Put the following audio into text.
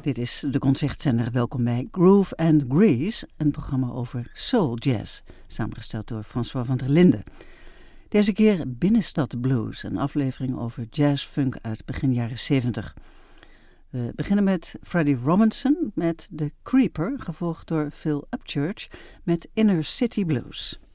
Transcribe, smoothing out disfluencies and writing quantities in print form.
Dit is de Concertzender. Welkom bij Groove and Grease, een programma over soul jazz, samengesteld door François van der Linden. Deze keer Binnenstad Blues, een aflevering over jazzfunk uit begin jaren 70. We beginnen met Freddie Robinson met The Creeper, gevolgd door Phil Upchurch met Inner City Blues.